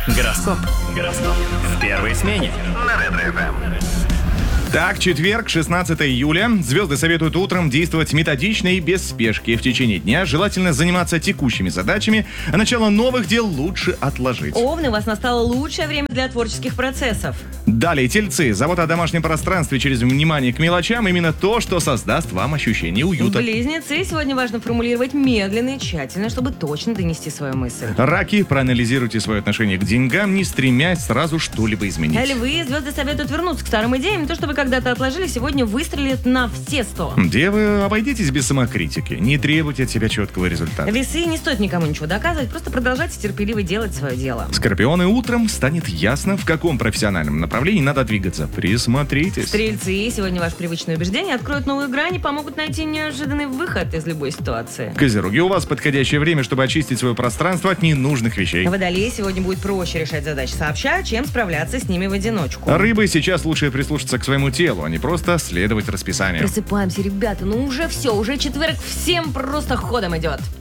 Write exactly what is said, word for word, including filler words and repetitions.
Гороскоп. Гороскоп. В первой смене. На Ретро-эф эм. Так, четверг, шестнадцатое июля. Звезды советуют утром действовать методично и без спешки. В течение дня желательно заниматься текущими задачами, а начало новых дел лучше отложить. Овны, у вас настало лучшее время для творческих процессов. Далее, тельцы. Забота о домашнем пространстве через внимание к мелочам именно то, что создаст вам ощущение уюта. Близнецы, сегодня важно формулировать медленно и тщательно, чтобы точно донести свою мысль. Раки, проанализируйте свое отношение к деньгам, не стремясь сразу что-либо изменить. Львы, звезды советуют вернуться к старым идеям. То, что вы когда-то отложили, сегодня выстрелит на все сто. Девы, обойдитесь без самокритики. Не требуйте от себя четкого результата. Весы, не стоит никому ничего доказывать, просто продолжайте терпеливо делать свое дело. Скорпионы, утром станет ясно, в каком профессиональном направлении надо двигаться. Присмотритесь. Стрельцы, сегодня ваши привычные убеждения откроют новые грани, помогут найти неожиданный выход из любой ситуации. Козероги, у вас подходящее время, чтобы очистить свое пространство от ненужных вещей. Водолеи, сегодня будет проще решать задачи сообща, чем справляться с ними в одиночку. Рыбы, сейчас лучше прислушаться к своему телу, а не просто следовать расписанию. Просыпаемся, ребята, ну уже все, уже четверг, всем просто ходом идет.